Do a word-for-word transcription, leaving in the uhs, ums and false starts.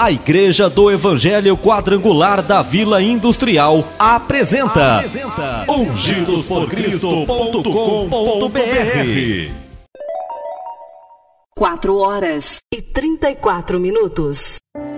A Igreja do Evangelho Quadrangular da Vila Industrial apresenta, apresenta ungidos por cristo ponto com ponto b r. Quatro horas e trinta e quatro minutos.